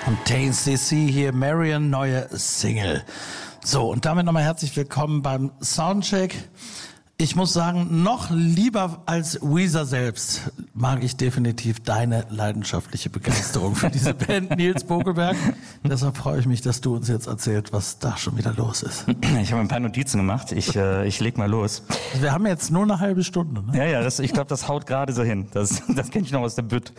TCC hier, Marion, neue Single. So, und damit nochmal herzlich willkommen beim Soundcheck. Ich muss sagen, noch lieber als Weezer selbst mag ich definitiv deine leidenschaftliche Begeisterung für diese Band, Nils Bokelberg. Deshalb freue ich mich, dass du uns jetzt erzählst, was da schon wieder los ist. Ich habe ein paar Notizen gemacht. Ich leg mal los. Also wir haben jetzt nur eine halbe Stunde. Ne? Ja, ich glaube, das haut gerade so hin. Das kenne ich noch aus der Bütt.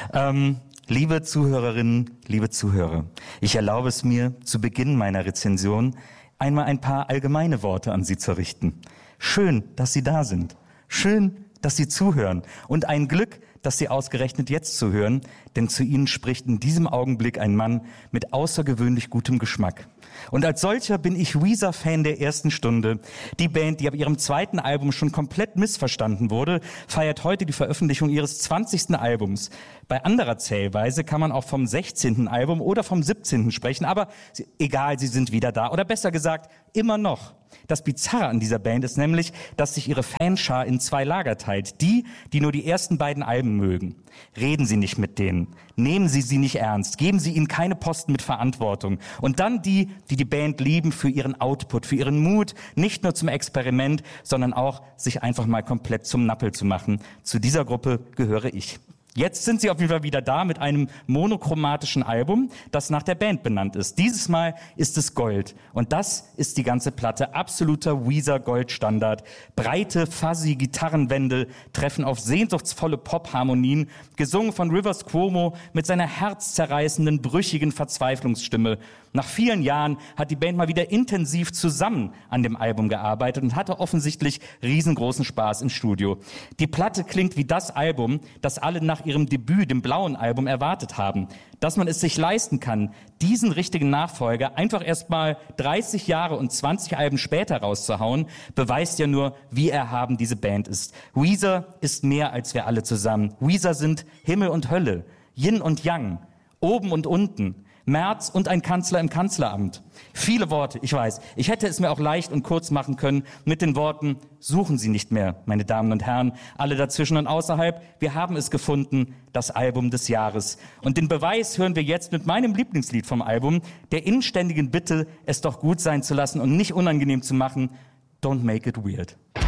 Liebe Zuhörerinnen, liebe Zuhörer, ich erlaube es mir, zu Beginn meiner Rezension einmal ein paar allgemeine Worte an Sie zu richten. Schön, dass Sie da sind. Schön, dass Sie zuhören. Und ein Glück, dass Sie ausgerechnet jetzt zuhören, denn zu Ihnen spricht in diesem Augenblick ein Mann mit außergewöhnlich gutem Geschmack. Und als solcher bin ich Weezer-Fan der ersten Stunde. Die Band, die ab ihrem zweiten Album schon komplett missverstanden wurde, feiert heute die Veröffentlichung ihres 20. Albums. Bei anderer Zählweise kann man auch vom 16. Album oder vom 17. sprechen, aber egal, sie sind wieder da. Oder besser gesagt, immer noch. Das Bizarre an dieser Band ist nämlich, dass sich ihre Fanschar in zwei Lager teilt. Die nur die ersten beiden Alben mögen. Reden Sie nicht mit denen. Nehmen Sie sie nicht ernst. Geben Sie ihnen keine Posten mit Verantwortung. Und dann die Band lieben für ihren Output, für ihren Mut, nicht nur zum Experiment, sondern auch sich einfach mal komplett zum Nappel zu machen. Zu dieser Gruppe gehöre ich. Jetzt sind sie auf jeden Fall wieder da mit einem monochromatischen Album, das nach der Band benannt ist. Dieses Mal ist es Gold. Und das ist die ganze Platte. Absoluter Weezer-Goldstandard. Breite, fuzzy Gitarrenwände treffen auf sehnsuchtsvolle Pop-Harmonien, gesungen von Rivers Cuomo mit seiner herzzerreißenden, brüchigen Verzweiflungsstimme. Nach vielen Jahren hat die Band mal wieder intensiv zusammen an dem Album gearbeitet und hatte offensichtlich riesengroßen Spaß im Studio. Die Platte klingt wie das Album, das alle nach ihrem Debüt, dem blauen Album, erwartet haben. Dass man es sich leisten kann, diesen richtigen Nachfolger einfach erst mal 30 Jahre und 20 Alben später rauszuhauen, beweist ja nur, wie erhaben diese Band ist. Weezer ist mehr als wir alle zusammen. Weezer sind Himmel und Hölle, Yin und Yang, oben und unten, Merz und ein Kanzler im Kanzleramt. Viele Worte, ich weiß. Ich hätte es mir auch leicht und kurz machen können mit den Worten: Suchen Sie nicht mehr, meine Damen und Herren, alle dazwischen und außerhalb. Wir haben es gefunden, das Album des Jahres. Und den Beweis hören wir jetzt mit meinem Lieblingslied vom Album, der inständigen Bitte, es doch gut sein zu lassen und nicht unangenehm zu machen. Don't make it weird.